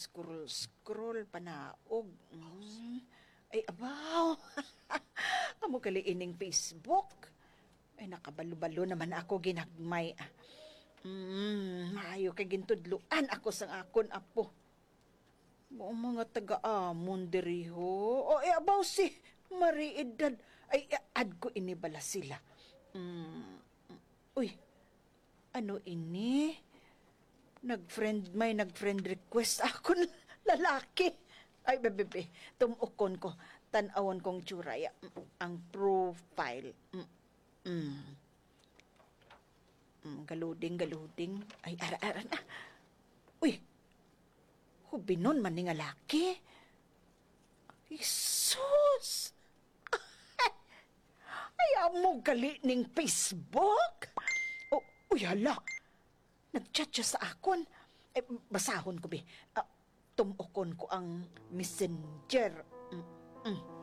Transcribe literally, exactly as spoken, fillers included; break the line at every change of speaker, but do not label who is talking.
scroll-scroll panaog. Mm. Ay, abaw! Amo gali ining Facebook. Ay, nakabalo-balo naman ako ginagmay. Mm, maayo kay gintudluan ako sang akon apo. Mo mga taga-amon diri ho. O, ay, abaw si Mariedad. Ay, ad ko inibala sila. Mm. Uy, ano ini? Nag-friend, may nag-friend request ako ng lalaki. Ay, bebe, tumukon ko. Tanawon kong tsuraya. Ang profile. Mm. Mm. Mm, galuding, galuding. Ay, ara-ara na. Uy, hubinon man ni nga laki. Jesus! Ay, amo gali ning Facebook? Oh, uy, hala. Nag-chat siya sa akon. Eh, basahon ko, be. Uh, tumukon ko ang messenger. Mm, mm.